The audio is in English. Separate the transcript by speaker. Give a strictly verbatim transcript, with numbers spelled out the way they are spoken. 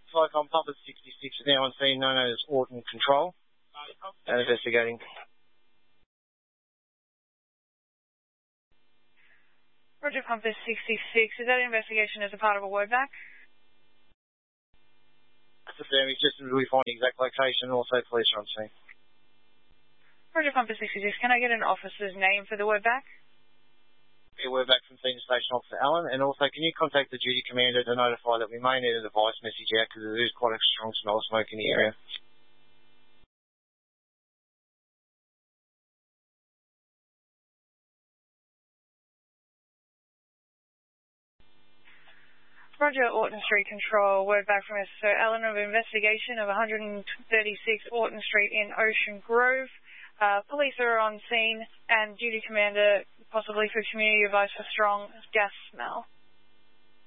Speaker 1: Flycom Papa sixty-six is now on scene, known as Orton Control, and investigating.
Speaker 2: Roger, Compass sixty-six. Is that investigation as a part of a word back?
Speaker 1: That's a firm. It's just we find the exact location, and also police are on scene.
Speaker 2: Roger, Compass sixty-six. Can I get an officer's name for the word back?
Speaker 1: Yeah, we're back from Senior Station Officer Allen, and also can you contact the duty commander to notify that we may need a device message out because there is quite a strong smell of smoke in the area.
Speaker 2: Roger, Orton Street Control. Word back from Mister Allen of investigation of one thirty-six Orton Street in Ocean Grove. Uh, police are on scene, and duty commander possibly for community advice for strong gas smell.